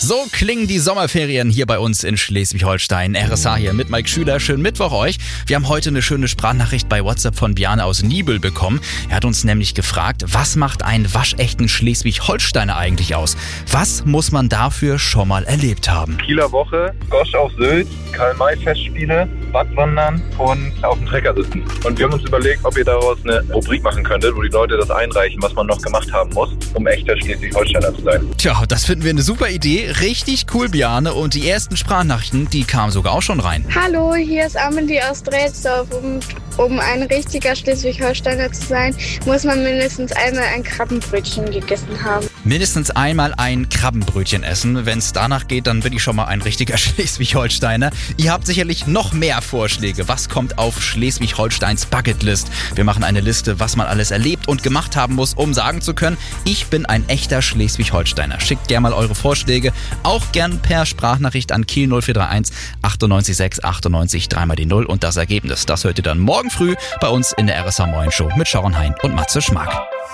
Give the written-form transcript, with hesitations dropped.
So klingen die Sommerferien hier bei uns in Schleswig-Holstein. RSA hier mit Mike Schüler. Schönen Mittwoch euch. Wir haben heute eine schöne Sprachnachricht bei WhatsApp von Bjarne aus Niebel bekommen. Er hat uns nämlich gefragt, was macht einen waschechten Schleswig-Holsteiner eigentlich aus? Was muss man dafür schon mal erlebt haben? Kieler Woche, Gosch auf Sylt, Karl-May-Festspiele, Badwandern und auf dem Trecker sitzen. Und wir haben uns überlegt, ob ihr daraus eine Rubrik machen könntet, wo die Leute das einreichen, was man noch gemacht haben muss, um echter Schleswig-Holsteiner zu sein. Tja, das finden wir eine super Idee. Richtig cool, Bjarne. Und die ersten Sprachnachrichten, die kamen sogar auch schon rein. Hallo, hier ist Amelie aus Drelsdorf. Um ein richtiger Schleswig-Holsteiner zu sein, muss man mindestens einmal ein Krabbenbrötchen gegessen haben. Mindestens einmal ein Krabbenbrötchen essen. Wenn es danach geht, dann bin ich schon mal ein richtiger Schleswig-Holsteiner. Ihr habt sicherlich noch mehr Vorschläge. Was kommt auf Schleswig-Holsteins Bucketlist? Wir machen eine Liste, was man alles erlebt und gemacht haben muss, um sagen zu können, ich bin ein echter Schleswig-Holsteiner. Schickt gerne mal eure Vorschläge, auch gern per Sprachnachricht an Kiel 0431 98 6 98 3 die 0 und das Ergebnis. Das hört ihr dann morgen früh bei uns in der RSA Morning Show mit Sharon Hein und Matze Schmack.